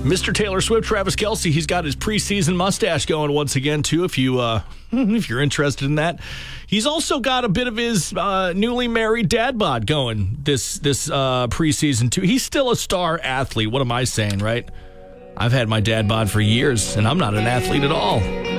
Mr. Taylor Swift, Travis Kelce, he's got his preseason mustache going once again, too, if you're interested in that. He's also got a bit of his newly married dad bod going this preseason, too. He's still a star athlete. What am I saying, right? I've had my dad bod for years, and I'm not an athlete at all.